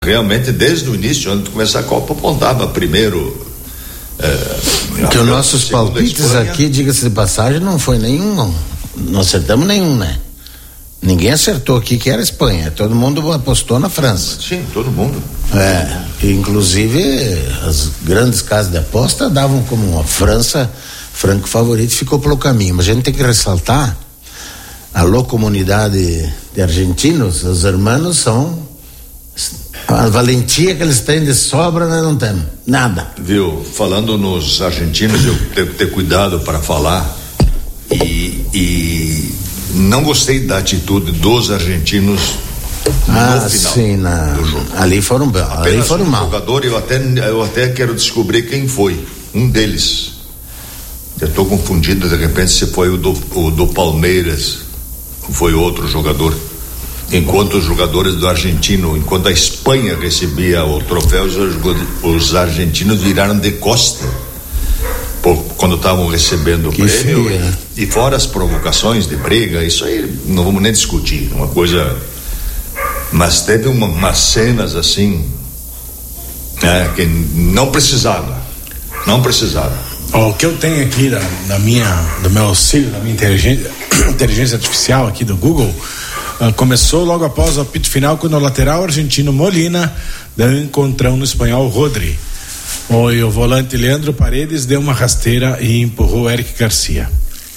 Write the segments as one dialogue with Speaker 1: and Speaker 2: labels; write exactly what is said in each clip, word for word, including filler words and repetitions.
Speaker 1: Realmente, desde o início, antes de começar a Copa, apontava primeiro. É,
Speaker 2: Porque os nossos palpites aqui, diga-se de passagem, não foi nenhum, não. Não acertamos nenhum, né? Ninguém acertou aqui que era Espanha. Todo mundo apostou na França.
Speaker 1: Sim, todo mundo.
Speaker 2: É, inclusive as grandes casas de aposta davam como a França franco favorito, ficou pelo caminho. Mas a gente tem que ressaltar, alô comunidade de argentinos, os irmãos são a valentia que eles têm de sobra, nós não temos nada.
Speaker 1: Viu, falando nos argentinos, eu tenho que ter cuidado para falar e, e não gostei da atitude dos argentinos
Speaker 2: ah,
Speaker 1: no final
Speaker 2: sim, na, do jogo. Ali foram, ali foram
Speaker 1: um
Speaker 2: mal.
Speaker 1: Jogador, eu até, eu até quero descobrir quem foi, um deles. Eu estou confundido, de repente, se foi o do, o do Palmeiras, foi outro jogador. Enquanto os jogadores do argentino, enquanto a Espanha recebia o troféu, os, os argentinos viraram de costa por, quando estavam recebendo o
Speaker 2: que
Speaker 1: prêmio.
Speaker 2: Fria, né?
Speaker 1: e, e fora as provocações de briga, isso aí não vamos nem discutir, uma coisa. Mas teve uma, umas cenas assim, né, que não precisava, não precisava.
Speaker 3: Oh, o que eu tenho aqui da, da minha, do meu auxílio, da minha inteligência, inteligência artificial aqui do Google, uh, começou logo após o apito final, quando o lateral argentino Molina deu um encontrão no espanhol Rodri. Oh, e o volante Leandro Paredes deu uma rasteira e empurrou o Eric Garcia.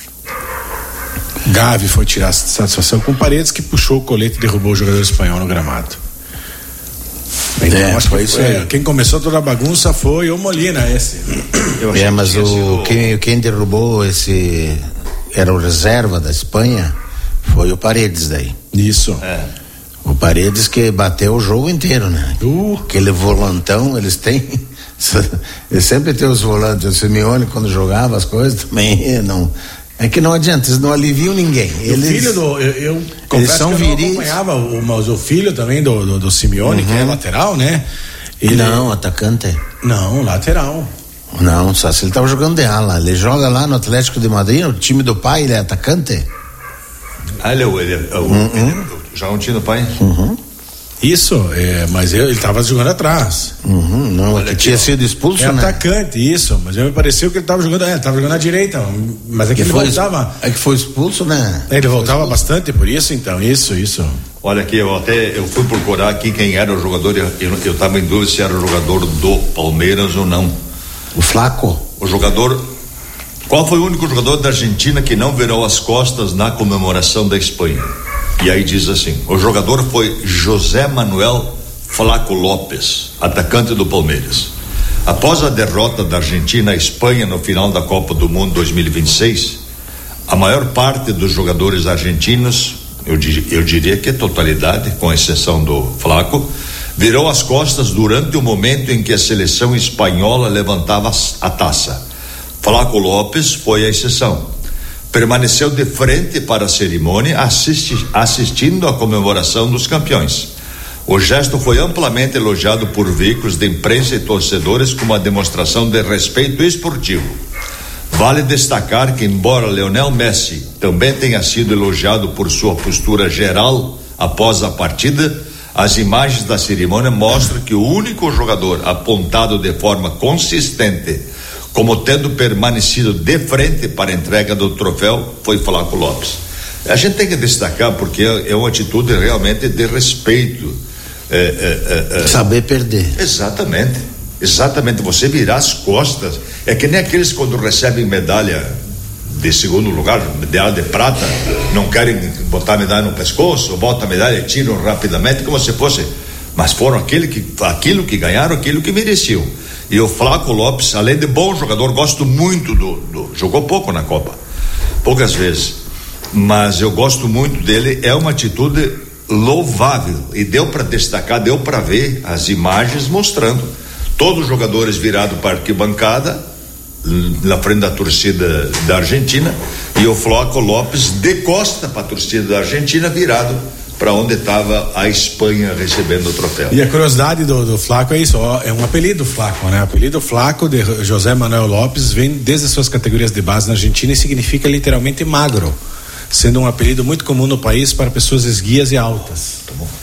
Speaker 3: Gavi foi tirar satisfação com Paredes, que puxou o colete e derrubou o jogador espanhol no gramado. Então, é, acho que isso é, quem começou toda a bagunça foi o Molina, esse.
Speaker 2: É, mas o, sido... quem, quem derrubou esse, era o reserva da Espanha, foi o Paredes daí.
Speaker 3: Isso.
Speaker 2: É. O Paredes que bateu o jogo inteiro, né? Uh. Aquele volantão, eles têm, eles sempre tem os volantes. O Simeone, quando jogava as coisas, também não. É que não adianta, eles não aliviam ninguém. Eles,
Speaker 3: o filho do. Eu, eu confesso
Speaker 2: são
Speaker 3: que eu
Speaker 2: viris.
Speaker 3: não acompanhava, o, mas o filho também do, do, do Simeone, uhum. que é lateral, né?
Speaker 2: Ele, não, atacante.
Speaker 3: Não, lateral.
Speaker 2: Não, só se ele estava jogando de ala. Ele joga lá no Atlético de Madrid, o time do pai, ele é atacante.
Speaker 1: Ah, ele é o. Ele é o uhum. ele joga um time do pai?
Speaker 2: Uhum.
Speaker 3: Isso, é, mas eu, ele estava jogando atrás.
Speaker 2: Uhum, não, é que tinha ó. sido expulso,
Speaker 3: é
Speaker 2: né?
Speaker 3: Atacante, isso, mas me pareceu que ele estava jogando, é, estava jogando à direita, mas é que, que ele
Speaker 2: foi,
Speaker 3: voltava.
Speaker 2: É que foi expulso, né?
Speaker 3: Ele voltava bastante por isso, então, isso, isso.
Speaker 1: Olha aqui, eu até, eu fui procurar aqui quem era o jogador, eu, eu tava em dúvida se era o jogador do Palmeiras ou não.
Speaker 2: O Flaco.
Speaker 1: O jogador, qual foi o único jogador da Argentina que não virou as costas na comemoração da Espanha? E aí diz assim, o jogador foi José Manuel Flaco Lopes, atacante do Palmeiras. Após a derrota da Argentina à Espanha no final da Copa do Mundo dois mil e vinte e seis, a maior parte dos jogadores argentinos, eu, dir, eu diria que a totalidade, com exceção do Flaco, virou as costas durante o momento em que a seleção espanhola levantava a taça. Flaco Lopes foi a exceção. Permaneceu de frente para a cerimônia, assisti, assistindo à comemoração dos campeões. O gesto foi amplamente elogiado por veículos de imprensa e torcedores como uma demonstração de respeito esportivo. Vale destacar que, embora Lionel Messi também tenha sido elogiado por sua postura geral após a partida, as imagens da cerimônia mostram que o único jogador apontado de forma consistente como tendo permanecido de frente para a entrega do troféu foi Flaco Lopes. A gente tem que destacar porque é uma atitude realmente de respeito. É, é, é,
Speaker 2: saber perder.
Speaker 1: Exatamente, exatamente, você virar as costas. É que nem aqueles quando recebem medalha de segundo lugar, medalha de prata, não querem botar a medalha no pescoço, botam a medalha e tiram rapidamente como se fosse, mas foram aquele que, aquilo que ganharam, aquilo que mereciam. E o Flaco Lopes, além de bom jogador, gosto muito do, do jogou pouco na Copa, poucas vezes, mas eu gosto muito dele. É uma atitude louvável e deu para destacar, deu para ver as imagens mostrando todos os jogadores virados para a arquibancada na frente da torcida da Argentina e o Flaco Lopes de costa para a torcida da Argentina virado para onde estava a Espanha recebendo o troféu.
Speaker 3: E a curiosidade do, do Flaco é isso, ó, é um apelido Flaco, né? O apelido Flaco de José Manuel Lopes vem desde as suas categorias de base na Argentina e significa literalmente magro, sendo um apelido muito comum no país para pessoas esguias e altas.
Speaker 1: Tá bom.
Speaker 3: Então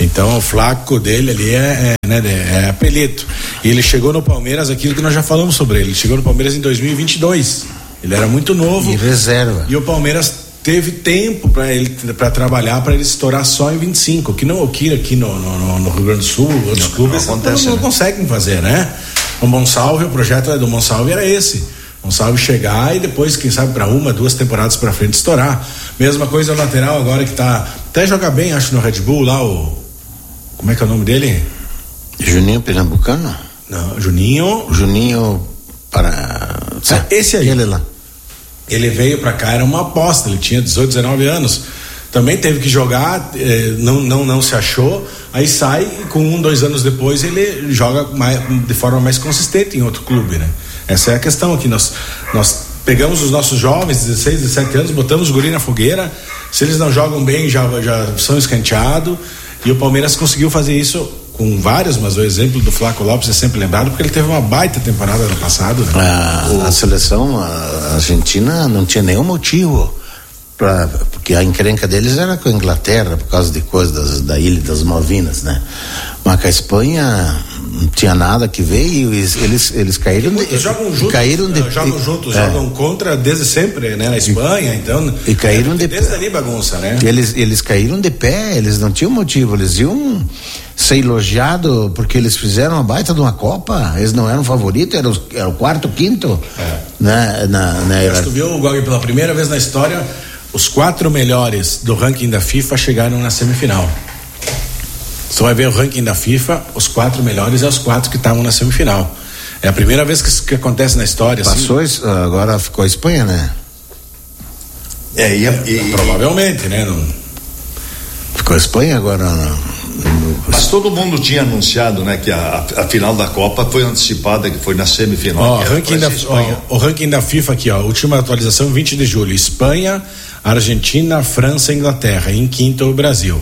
Speaker 3: Então o flaco dele ali é, é, né, é apelido. E ele chegou no Palmeiras, aquilo que nós já falamos sobre ele. Ele chegou no Palmeiras em dois mil e vinte e dois. Ele era muito novo.
Speaker 2: E reserva.
Speaker 3: E o Palmeiras teve tempo para ele para trabalhar, para ele estourar só em vinte e cinco, que não o que aqui no, no, no Rio Grande do Sul, outros não, clubes não, acontece, não, não né? conseguem fazer, né? O Monsalve, o projeto do Monsalve era esse. Monsalve chegar e depois, quem sabe, para uma, duas temporadas para frente estourar. Mesma coisa o lateral agora que tá até joga bem, acho, no Red Bull lá, o como é que é o nome dele?
Speaker 2: Juninho Pernambucano?
Speaker 3: Não, Juninho.
Speaker 2: Juninho para
Speaker 3: ah, esse aí.
Speaker 2: Ele lá.
Speaker 3: Ele veio pra cá, era uma aposta, ele tinha dezoito, dezenove anos, também teve que jogar, eh, não, não, não se achou, aí sai e com um, dois anos depois ele joga mais, de forma mais consistente em outro clube, né? Essa é a questão aqui, nós, nós pegamos os nossos jovens, dezesseis, dezessete anos, botamos o guri na fogueira, se eles não jogam bem já, já são escanteados, e o Palmeiras conseguiu fazer isso com vários, mas o exemplo do Flaco Lopes é sempre lembrado porque ele teve uma baita temporada no passado, né?
Speaker 2: a, o... a seleção a argentina não tinha nenhum motivo pra, porque a encrenca deles era com a Inglaterra por causa de coisas da ilha das Malvinas, né? Mas com a Espanha não tinha nada que ver e eles, eles, eles caíram de,
Speaker 3: eles jogam juntos,
Speaker 2: caíram de,
Speaker 3: jogam juntos,
Speaker 2: é.
Speaker 3: jogam contra desde sempre, né? Na Espanha, e, então
Speaker 2: e caíram
Speaker 3: é,
Speaker 2: de
Speaker 3: desde ali bagunça, né?
Speaker 2: Eles, eles caíram de pé, eles não tinham motivo, eles iam ser elogiados porque eles fizeram uma baita de uma Copa, eles não eram favoritos, era o, era o quarto, quinto, é. né? Na, na
Speaker 3: era... Tu viu, Gog, pela primeira vez na história, os quatro melhores do ranking da FIFA chegaram na semifinal. Você vai ver o ranking da FIFA, os quatro melhores é os quatro que estavam na semifinal. É a primeira vez que, que acontece na história.
Speaker 2: Passou,
Speaker 3: assim.
Speaker 2: Agora ficou a Espanha, né?
Speaker 3: É, e, e provavelmente, né? Não...
Speaker 2: Ficou a Espanha agora. Não.
Speaker 1: Mas todo mundo tinha anunciado, né, que a, a final da Copa foi antecipada, que foi na semifinal.
Speaker 3: Ó, ranking da, ó, o ranking da FIFA aqui, ó, última atualização, vinte de julho. Espanha, Argentina, França e Inglaterra. Em quinto, o Brasil.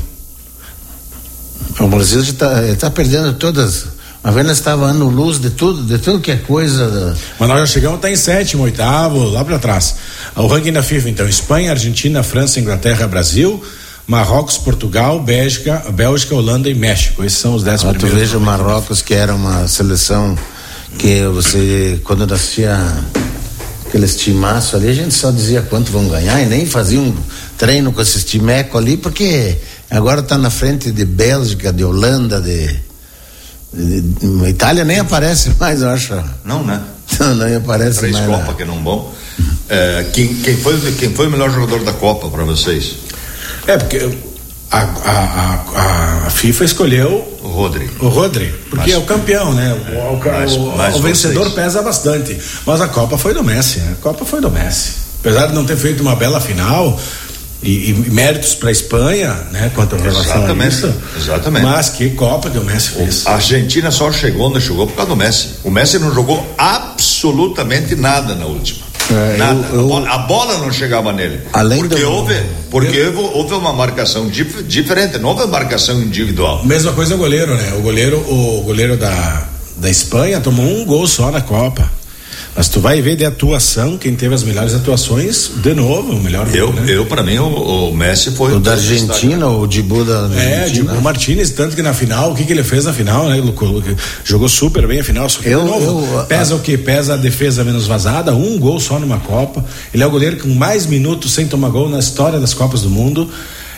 Speaker 2: O Brasil está tá perdendo todas. A Vênia estava ano luz de tudo, de tudo que é coisa.
Speaker 3: Mas nós já chegamos, tá em sétimo, oitavo, lá para trás. O ranking da FIFA, então: Espanha, Argentina, França, Inglaterra, Brasil, Marrocos, Portugal, Bélgica, Bélgica, Holanda e México. Esses são os dez
Speaker 2: ah,
Speaker 3: primeiros.
Speaker 2: Tu veja o Marrocos, que era uma seleção que você, quando nascia aqueles timaços ali, a gente só dizia quanto vão ganhar e nem fazia um treino com esses timecos ali, porque agora está na frente de Bélgica, de Holanda, de, de, de Itália nem aparece mais, eu acho.
Speaker 1: Não, né?
Speaker 2: Não, não aparece
Speaker 1: Três
Speaker 2: mais.
Speaker 1: Três Copas que não vão. É, quem, quem, foi, quem foi o melhor jogador da Copa para vocês?
Speaker 3: É, porque a, a, a, a FIFA escolheu
Speaker 1: o Rodri.
Speaker 3: O Rodri, porque mas, é o campeão, né? O, o, mas, o, mas o vencedor pesa bastante. Mas a Copa foi do Messi, né? A Copa foi do Messi. Apesar de não ter feito uma bela final e, e méritos para a Espanha, né? Quanto a relação a isso.
Speaker 1: Exatamente.
Speaker 3: Mas que Copa que o Messi fez.
Speaker 1: A Argentina só chegou onde chegou por causa do Messi. O Messi não jogou absolutamente nada na última. É, Nada. Eu, eu, a, bola, a bola não chegava nele. Além porque do... houve, porque eu... houve uma marcação dif, diferente, não houve marcação individual.
Speaker 3: Mesma coisa o goleiro, né? O goleiro, o goleiro da, da Espanha tomou um gol só na Copa. Mas tu vai ver de atuação, quem teve as melhores atuações, de novo, o melhor
Speaker 1: eu,
Speaker 3: gol, né?
Speaker 1: Eu, pra mim, o, o Messi foi
Speaker 2: o da Argentina, o Dibu da Argentina.
Speaker 3: É, Dibu Martínez, tanto que na final, o que que ele fez na final, né? Jogou super bem a final, só que
Speaker 2: eu,
Speaker 3: de novo,
Speaker 2: eu,
Speaker 3: pesa a... o quê? Pesa a defesa menos vazada, um gol só numa Copa. Ele é o goleiro com mais minutos sem tomar gol na história das Copas do Mundo.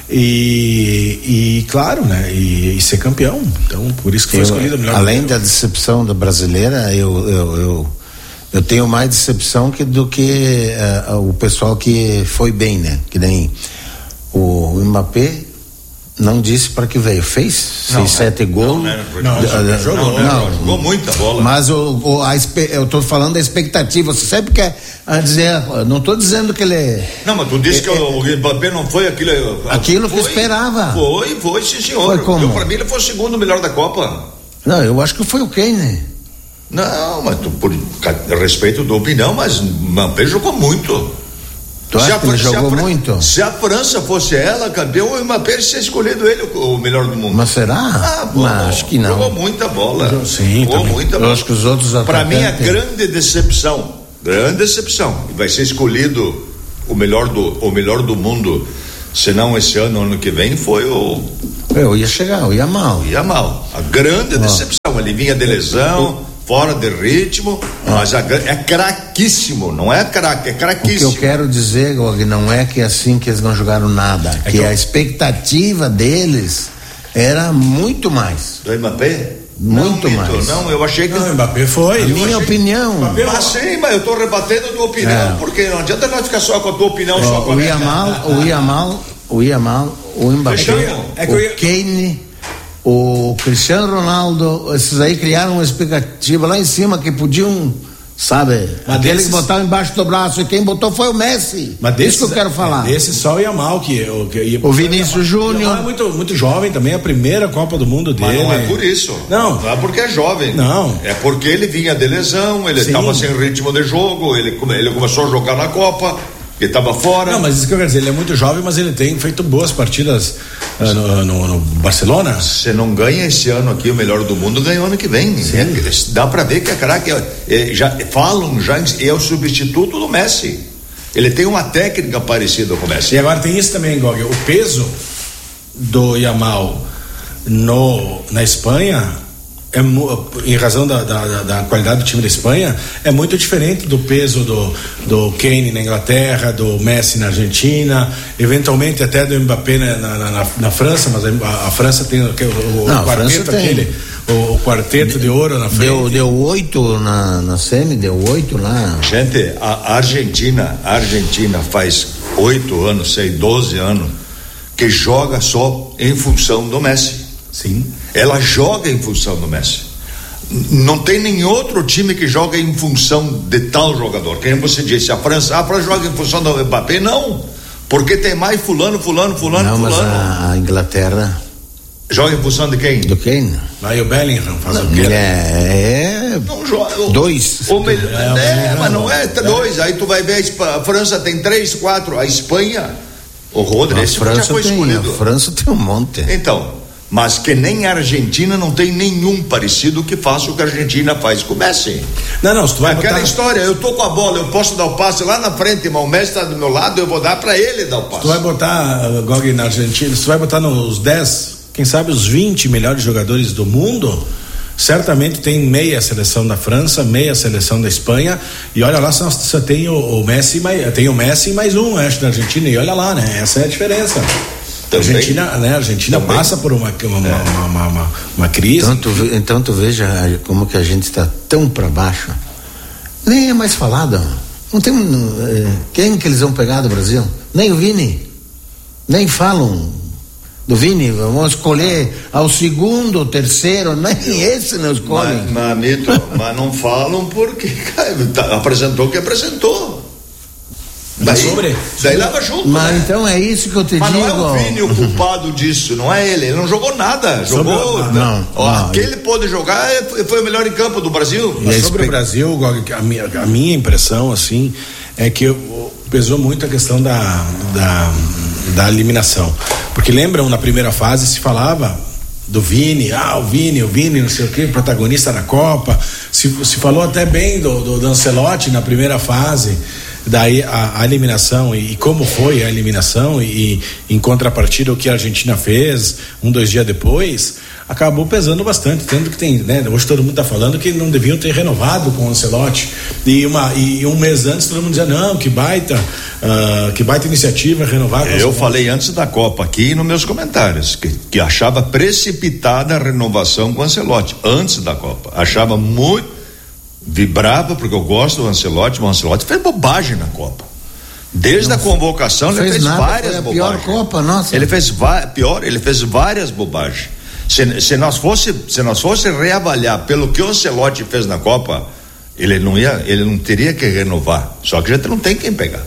Speaker 3: E, e claro, né? E, e ser campeão. Então, por isso que foi
Speaker 2: eu,
Speaker 3: escolhido o melhor
Speaker 2: além
Speaker 3: goleiro.
Speaker 2: Da decepção da brasileira, eu, eu, eu Eu tenho mais decepção que, do que uh, o pessoal que foi bem, né? Que nem o, o Mbappé não disse para que veio. Fez
Speaker 1: não,
Speaker 2: seis, sete gols.
Speaker 1: Não, não, não, não, jogou, não, não, jogou muita bola.
Speaker 2: Mas o, o, a, eu estou falando da expectativa. Você sempre quer dizer, não estou dizendo que ele.
Speaker 1: Não, mas tu disse é, que é, o Mbappé não foi aquilo.
Speaker 2: Aquilo
Speaker 1: foi,
Speaker 2: que esperava.
Speaker 1: Foi, foi, sim, senhor. Para mim ele foi o segundo melhor da Copa.
Speaker 2: Não, eu acho que foi o Kane.
Speaker 1: Não, mas tu, por respeito da opinião, mas Mbappé jogou muito.
Speaker 2: Tu acha que ele jogou
Speaker 1: a,
Speaker 2: muito?
Speaker 1: Se a França fosse ela, campeão, o Mbappé tinha escolhido ele o, o melhor do mundo.
Speaker 2: Mas será?
Speaker 1: Ah, bom,
Speaker 2: mas acho que não.
Speaker 1: Jogou muita bola.
Speaker 3: Sim,
Speaker 1: jogou
Speaker 3: também.
Speaker 1: muita
Speaker 2: eu
Speaker 1: bola.
Speaker 2: Acho que os outros
Speaker 1: para mim, a grande decepção, grande decepção, vai ser escolhido o melhor do, o melhor do mundo Senão esse ano, ano que vem, foi o...
Speaker 2: Eu ia chegar, eu ia mal.
Speaker 1: Ia mal. A grande oh. decepção, ele vinha de lesão, fora de ritmo, oh. mas a, é craquíssimo, não é craque, é craquíssimo.
Speaker 2: O que eu quero dizer, Gog, não é que é assim que eles não jogaram nada, é que, que a expectativa deles era muito mais.
Speaker 1: Do Mbappé?
Speaker 2: Muito
Speaker 1: não,
Speaker 2: mais.
Speaker 1: Mito, não, eu achei que
Speaker 3: não, o Mbappé foi.
Speaker 2: A minha
Speaker 1: achei...
Speaker 2: opinião.
Speaker 1: Mbappé, mas sim, mas eu estou rebatendo a tua opinião, é. porque não adianta nós ficar só com a tua opinião, oh, só com a
Speaker 2: o
Speaker 1: minha.
Speaker 2: Yamal, o Yamal, o Yamal, o Mbappé, é que eu ia... o Kane, o Cristiano Ronaldo, esses aí criaram uma expectativa lá em cima que podiam, sabe, aquele desses... que botaram embaixo do braço, e quem botou foi o Messi.
Speaker 3: Mas desses,
Speaker 2: isso que eu quero falar.
Speaker 3: É, esse só o Yamal que, eu, que ia...
Speaker 2: o Vinícius Júnior
Speaker 3: é muito, muito jovem também, a primeira Copa do Mundo dele.
Speaker 1: Mas não é por isso.
Speaker 3: Não.
Speaker 1: Não é porque é jovem.
Speaker 3: Não.
Speaker 1: É porque ele vinha de lesão, ele estava sem ritmo de jogo, ele, ele começou a jogar na Copa. Ele estava fora.
Speaker 3: Não, mas isso que eu quero dizer, ele é muito jovem, mas ele tem feito boas partidas uh, no, no, no Barcelona.
Speaker 1: Você não ganha esse ano aqui o melhor do mundo, ganha o ano que vem. É, dá pra ver que é craque. É, é, já falam, já é o substituto do Messi. Ele tem uma técnica parecida com o Messi.
Speaker 3: E agora tem isso também, Gog, o peso do Yamal no, na Espanha. É, em razão da, da, da qualidade do time da Espanha, é muito diferente do peso do, do Kane na Inglaterra, do Messi na Argentina, eventualmente até do Mbappé na, na, na, na França, mas a, a França tem o, o,
Speaker 2: Não,
Speaker 3: o quarteto aquele, o, o quarteto de ouro na frente.
Speaker 2: Deu, deu oito na, na semi, deu oito lá.
Speaker 1: Gente, a Argentina, a Argentina faz oito anos, sei, doze anos, que joga só em função do Messi.
Speaker 3: Sim.
Speaker 1: Ela joga em função do Messi. Não tem nenhum outro time que joga em função de tal jogador. Quem você disse, a França, a França joga em função do Mbappé? Não, porque tem mais fulano, fulano, fulano,
Speaker 2: não,
Speaker 1: fulano.
Speaker 2: Mas a Inglaterra
Speaker 1: joga em função de quem?
Speaker 2: Do Kane.
Speaker 3: Aí o Bellingham faz
Speaker 2: não,
Speaker 3: o quê?
Speaker 2: É, é
Speaker 1: não joga.
Speaker 2: Dois.
Speaker 1: O melhor, é, é, mas não é, é dois. Aí tu vai ver, a França tem três, quatro. A Espanha, o Rodri, esse já foi
Speaker 2: tem,
Speaker 1: escolhido.
Speaker 2: A França tem um monte.
Speaker 1: Então, mas que nem a Argentina não tem nenhum parecido que faça o que a Argentina faz com o Messi.
Speaker 3: Não, não, se tu vai
Speaker 1: aquela
Speaker 3: botar...
Speaker 1: história, eu tô com a bola, eu posso dar o passe lá na frente, mas o Messi está do meu lado, eu vou dar para ele dar o passe.
Speaker 3: Se tu vai botar, uh, Gog, na Argentina, se tu vai botar nos dez, quem sabe os vinte melhores jogadores do mundo, certamente tem meia seleção da França, meia seleção da Espanha, e olha lá, só, só tem o, o Messi, mais, tem o Messi e mais um, acho, da Argentina, e olha lá, né, essa é a diferença. A Argentina, né? A Argentina Também. passa por uma, uma, é. uma, uma, uma, uma crise.
Speaker 2: Então tu, então tu veja como que a gente está tão para baixo. Nem é mais falado. Não tem é, quem que eles vão pegar do Brasil? Nem o Vini. Nem falam do Vini. Vamos escolher ao segundo, terceiro. Nem esse não escolhem.
Speaker 1: Mas, mas, Mito, mas não falam porque cara, apresentou o que apresentou. Daí, sobre, daí leva junto.
Speaker 2: Mas
Speaker 1: né?
Speaker 2: Então é isso que eu te
Speaker 1: mas
Speaker 2: digo.
Speaker 1: Mas não é o Vini o culpado disso, não é ele. Ele não jogou nada. Jogou.
Speaker 2: Sobre, não,
Speaker 1: ó,
Speaker 2: não,
Speaker 1: aquele não. pôde jogar, foi o melhor em campo do Brasil.
Speaker 3: Mas sobre o Brasil, a minha, a minha impressão, assim, é que pesou muito a questão da, da, da eliminação. Porque lembram, na primeira fase se falava do Vini, ah, o Vini, o Vini, não sei o que, protagonista da Copa. Se, se falou até bem do, do, do Ancelotti na primeira fase. Daí a, a eliminação e, e como foi a eliminação e, e em contrapartida o que a Argentina fez um, dois dias depois, acabou pesando bastante, tanto que tem, né, hoje todo mundo está falando que não deviam ter renovado com o Ancelotti e, uma, e um mês antes todo mundo dizia, não, que baita uh, que baita iniciativa renovar com
Speaker 1: eu falei antes da Copa aqui nos meus comentários que, que achava precipitada a renovação com o Ancelotti antes da Copa, achava muito vibrava porque eu gosto do Ancelotti, mas o Ancelotti fez bobagem na Copa. Desde não, a convocação ele fez nada, várias foi a bobagens.
Speaker 2: Pior Copa, nossa.
Speaker 1: Ele fez pior, ele fez várias bobagens. Se, se nós fosse, se nós fosse reavaliar pelo que o Ancelotti fez na Copa, ele não ia, ele não teria que renovar. Só que a gente não tem quem pegar.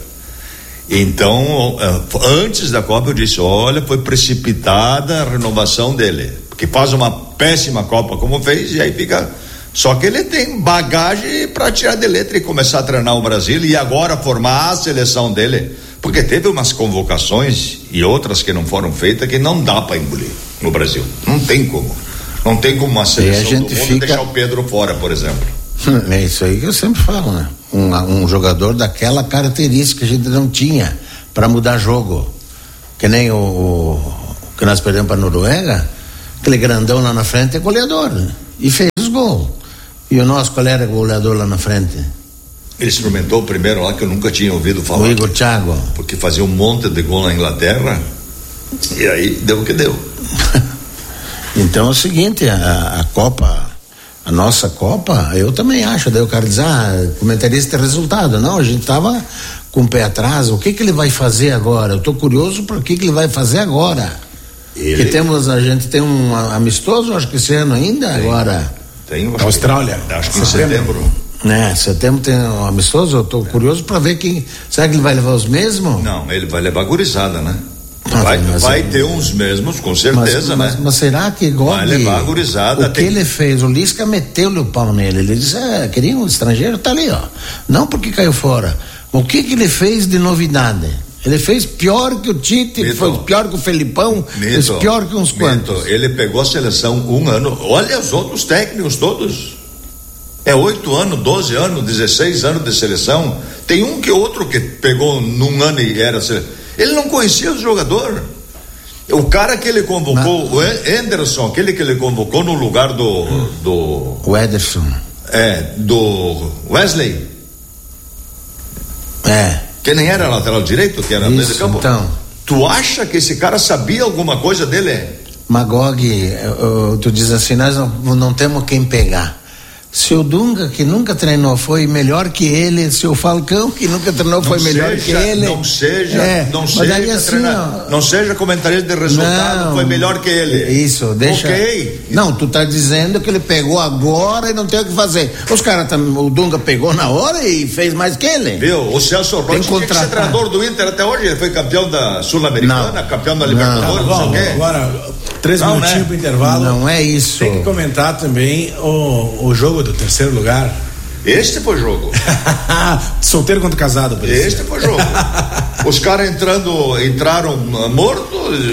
Speaker 1: Então, antes da Copa eu disse, olha, foi precipitada a renovação dele, porque faz uma péssima Copa como fez e aí fica. Só que ele tem bagagem para tirar de letra e começar a treinar o Brasil e agora formar a seleção dele, porque teve umas convocações e outras que não foram feitas que não dá para engolir no Brasil, não tem como, não tem como uma seleção
Speaker 2: do mundo
Speaker 1: fica... deixar o Pedro fora, por exemplo.
Speaker 2: É isso aí que eu sempre falo, né? Um, um jogador daquela característica a gente não tinha para mudar jogo. que nem o, o que nós perdemos para a Noruega, aquele grandão lá na frente é goleador, né? E fez os gols. E o nosso, qual era o goleador lá na frente?
Speaker 1: Ele experimentou o primeiro lá que eu nunca tinha ouvido falar.
Speaker 2: O Igor Thiago.
Speaker 1: Porque fazia um monte de gol na Inglaterra, e aí deu o que deu.
Speaker 2: Então é o seguinte, a, a Copa, a nossa Copa, eu também acho, daí o cara diz, ah, comentarista de resultado. Não, a gente tava com o pé atrás, o que que ele vai fazer agora? Eu tô curioso para o que que ele vai fazer agora. Ele... Que temos, a gente tem um amistoso, acho que esse ano ainda, tem, agora.
Speaker 1: Tem,
Speaker 3: acho Austrália.
Speaker 1: Que, acho que em setembro.
Speaker 2: É, setembro tem um amistoso, eu tô é. curioso para ver quem, será que ele vai levar os mesmos?
Speaker 1: Não, ele vai levar gurizada, né? Vai, vai ter uns mesmos, com certeza,
Speaker 2: mas,
Speaker 1: né?
Speaker 2: Mas, mas será que Gobi,
Speaker 1: vai levar a gurizada?
Speaker 2: O tem... que ele fez? O Lisca meteu-lhe o pau nele. Ele disse, é, queria um estrangeiro, tá ali, ó. Não porque caiu fora. O que que ele fez de novidade? Ele fez pior que o Tite, Mito. Foi pior que o Felipão, Mito. Fez pior que uns quantos.
Speaker 1: Mito. Ele pegou a seleção um ano, olha os outros técnicos todos. É oito anos, doze anos, dezesseis anos de seleção. Tem um que outro que pegou num ano e era seleção. Ele não conhecia o jogador. O cara que ele convocou, não. O Anderson, aquele que ele convocou no lugar do. do
Speaker 2: o Ederson.
Speaker 1: É, do Wesley.
Speaker 2: É.
Speaker 1: Que nem era lateral direito, que era
Speaker 2: Isso,
Speaker 1: meio de campo.
Speaker 2: Então.
Speaker 1: Tu acha que esse cara sabia alguma coisa dele?
Speaker 2: Magog, tu diz assim, nós não, não temos quem pegar. Se o Dunga, que nunca treinou, foi melhor que ele, se o Falcão, que nunca treinou, não foi melhor
Speaker 1: seja,
Speaker 2: que ele.
Speaker 1: Não seja, é, não seja,
Speaker 2: assim,
Speaker 1: treina, não seja comentarista de resultado, não, foi melhor que ele.
Speaker 2: Isso, deixa.
Speaker 1: Ok.
Speaker 2: Não, tu tá dizendo que ele pegou agora e não tem o que fazer. Os caras, o Dunga pegou na hora e fez mais que ele.
Speaker 1: Viu? O Celso Rotti tinha que ser treinador do Inter até hoje, ele foi campeão da Sul-Americana, campeão da Libertadores, não, não,
Speaker 3: não sei o quê. Agora, três não, minutinhos né? pro intervalo.
Speaker 2: Não é isso.
Speaker 3: Tem que comentar também o, o jogo do terceiro lugar.
Speaker 1: Este foi jogo.
Speaker 3: Solteiro contra casado, por
Speaker 1: Este foi jogo. Os caras entrando, entraram mortos.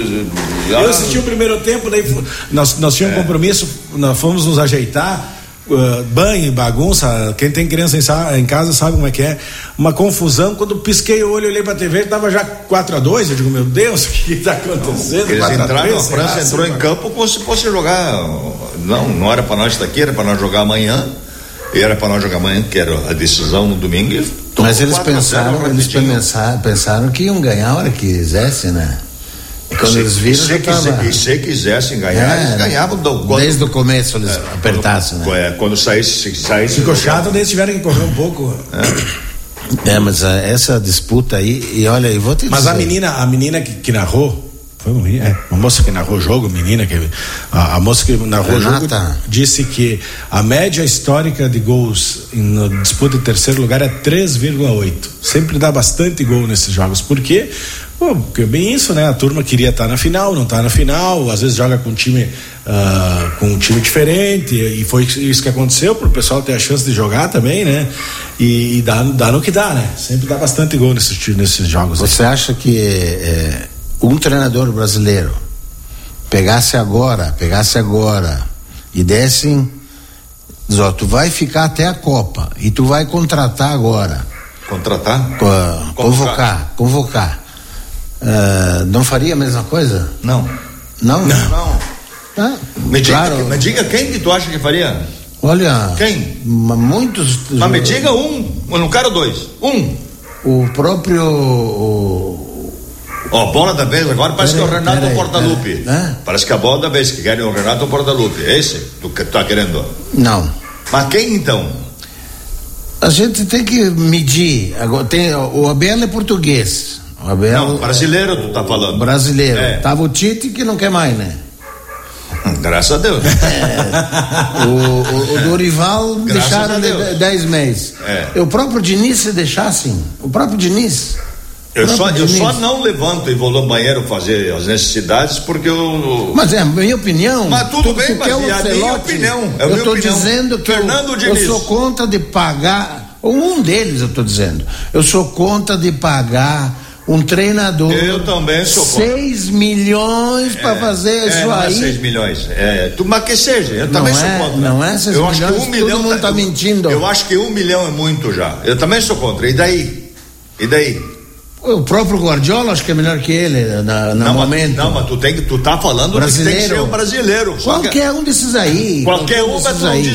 Speaker 3: Eu assisti o primeiro tempo, daí nós, nós tínhamos um é. compromisso, nós fomos nos ajeitar. Uh, banho, bagunça, quem tem criança em, em casa sabe como é que é, uma confusão. Quando pisquei o olho, olhei pra T V, tava já quatro a dois, eu digo, meu Deus, o que tá acontecendo?
Speaker 1: Não, eles entraram, a França entrou em campo como se fosse jogar, não, não era pra nós estar aqui, era pra nós jogar amanhã, e era pra nós jogar amanhã, que era a decisão no domingo. E
Speaker 2: mas eles pensaram, eles pensaram, pensaram que iam ganhar a hora que quisesse, né? Quando se, eles viram,
Speaker 1: se, tava... se, se quisessem ganhar, é, eles ganhavam do, quando,
Speaker 2: desde o começo eles é, apertassem,
Speaker 1: quando,
Speaker 2: né?
Speaker 1: É, quando saísse, saísse
Speaker 3: ficou chato, daí eles tiveram que correr um pouco.
Speaker 2: É, é mas a, essa disputa aí, e olha, eu vou te
Speaker 3: mas
Speaker 2: dizer.
Speaker 3: Mas a menina, a menina que, que narrou, foi uma, é, uma moça que narrou o jogo, menina que a, a moça que narrou o jogo disse que a média histórica de gols na disputa de terceiro lugar é três vírgula oito. Sempre dá bastante gol nesses jogos. Por quê? Bom, porque é bem isso, né? A turma queria estar na final, não está na final, às vezes joga com um time uh, com um time diferente, e foi isso que aconteceu para o pessoal ter a chance de jogar também, né? E, e dá, dá no que dá, né? Sempre dá bastante gol nesses, nesses jogos.
Speaker 2: Você aqui. Acha que é, um treinador brasileiro pegasse agora, pegasse agora e desse, diz, ó, tu vai ficar até a Copa e tu vai contratar agora.
Speaker 1: Contratar?
Speaker 2: Co- convocar, convocar. Uh, não faria a mesma coisa?
Speaker 1: Não.
Speaker 2: Não?
Speaker 1: Não. não.
Speaker 2: Ah,
Speaker 1: me,
Speaker 2: claro.
Speaker 1: diga, me diga quem que tu acha que faria?
Speaker 2: Olha.
Speaker 1: Quem?
Speaker 2: Muitos.
Speaker 1: Mas me diga um. Eu não quero dois. Um.
Speaker 2: O próprio. O...
Speaker 1: Ó, oh, bola da vez agora parece pera, que é o Renato Portaluppi. Parece que a bola da vez que querem o Renato Portaluppi. É esse tu que tá querendo?
Speaker 2: Não.
Speaker 1: Mas quem então?
Speaker 2: A gente tem que medir. Agora, tem, o Abel é português. O Abel,
Speaker 1: não, brasileiro tu tá falando.
Speaker 2: Brasileiro.
Speaker 1: É.
Speaker 2: Tava o Tite que não quer mais, né?
Speaker 1: Graças a Deus.
Speaker 2: É. O, o, o Dorival
Speaker 1: Graças
Speaker 2: deixaram de dez meses.
Speaker 1: É.
Speaker 2: O próprio Diniz se deixassem. O próprio Diniz.
Speaker 1: Eu, próprio só, Diniz. eu só não levanto e vou no banheiro fazer as necessidades porque eu.
Speaker 2: Mas é a minha opinião.
Speaker 1: Mas tudo
Speaker 2: tu,
Speaker 1: bem,
Speaker 2: tu
Speaker 1: mas é a minha opinião. É a
Speaker 2: eu
Speaker 1: minha
Speaker 2: estou
Speaker 1: opinião.
Speaker 2: dizendo que
Speaker 1: Fernando
Speaker 2: eu,
Speaker 1: Diniz.
Speaker 2: eu sou contra de pagar. Um deles eu estou dizendo. Eu sou contra de pagar um treinador.
Speaker 1: Eu também sou contra.
Speaker 2: seis milhões para é, fazer
Speaker 1: é,
Speaker 2: isso
Speaker 1: não
Speaker 2: aí.
Speaker 1: É seis milhões. É, tu, mas que seja, eu
Speaker 2: não
Speaker 1: também
Speaker 2: é,
Speaker 1: sou contra.
Speaker 2: Não é seis
Speaker 1: eu
Speaker 2: milhões.
Speaker 1: Acho que um milhão
Speaker 2: todo mundo tá mentindo.
Speaker 1: Eu acho que um milhão é muito já. Eu também sou contra. E daí? E daí?
Speaker 2: O próprio Guardiola acho que é melhor que ele na, no
Speaker 1: não,
Speaker 2: momento.
Speaker 1: Mas, não, mas tu, tem, tu tá falando
Speaker 2: brasileiro.
Speaker 1: que tem que ser um brasileiro.
Speaker 2: Qualquer um desses aí.
Speaker 1: Qualquer, qualquer um vai tu não diz